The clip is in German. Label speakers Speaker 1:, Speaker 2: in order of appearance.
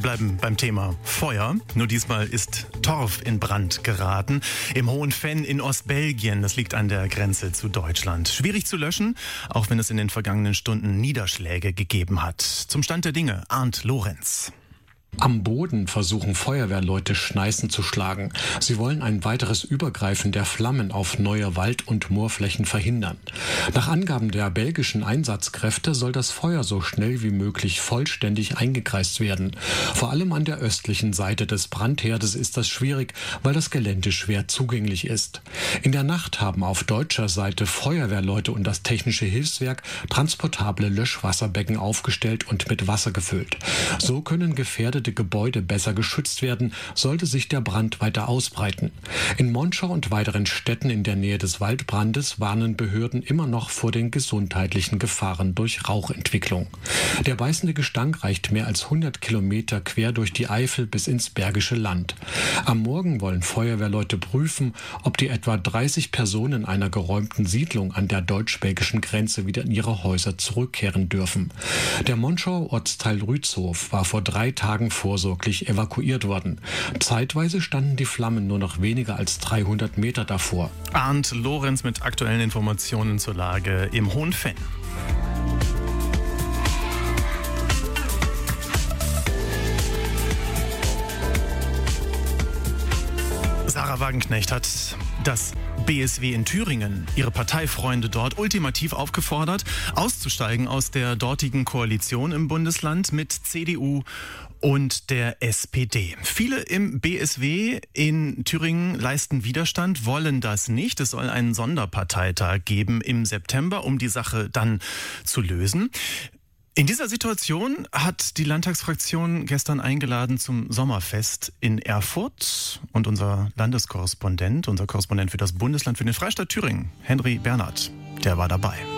Speaker 1: Wir bleiben beim Thema Feuer. Nur diesmal ist Torf in Brand geraten. Im Hohen Venn in Ostbelgien. Das liegt an der Grenze zu Deutschland. Schwierig zu löschen, auch wenn es in den vergangenen Stunden Niederschläge gegeben hat. Zum Stand der Dinge, Arndt Lorenz.
Speaker 2: Am Boden versuchen Feuerwehrleute Schneisen zu schlagen. Sie wollen ein weiteres Übergreifen der Flammen auf neue Wald- und Moorflächen verhindern. Nach Angaben der belgischen Einsatzkräfte soll das Feuer so schnell wie möglich vollständig eingekreist werden. Vor allem an der östlichen Seite des Brandherdes ist das schwierig, weil das Gelände schwer zugänglich ist. In der Nacht haben auf deutscher Seite Feuerwehrleute und das Technische Hilfswerk transportable Löschwasserbecken aufgestellt und mit Wasser gefüllt. So können gefährdete Gebäude besser geschützt werden, sollte sich der Brand weiter ausbreiten. In Monschau und weiteren Städten in der Nähe des Waldbrandes warnen Behörden immer noch vor den gesundheitlichen Gefahren durch Rauchentwicklung. Der beißende Gestank reicht mehr als 100 Kilometer quer durch die Eifel bis ins Bergische Land. Am Morgen wollen Feuerwehrleute prüfen, ob die etwa 30 Personen einer geräumten Siedlung an der deutsch-belgischen Grenze wieder in ihre Häuser zurückkehren dürfen. Der Monschauer Ortsteil Rützhof war vor 3 Tagen vorsorglich evakuiert worden. Zeitweise standen die Flammen nur noch weniger als 300 Meter davor.
Speaker 1: Arndt Lorenz mit aktuellen Informationen zur Lage im Hohen Venn. Sarah Wagenknecht hat das BSW in Thüringen, ihre Parteifreunde dort, ultimativ aufgefordert, auszusteigen aus der dortigen Koalition im Bundesland mit CDU und der SPD. Viele im BSW in Thüringen leisten Widerstand, wollen das nicht. Es soll einen Sonderparteitag geben im September, um die Sache dann zu lösen. In dieser Situation hat die Landtagsfraktion gestern eingeladen zum Sommerfest in Erfurt. Und unser Korrespondent für das Bundesland, für den Freistaat Thüringen, Henry Bernhard, der war dabei.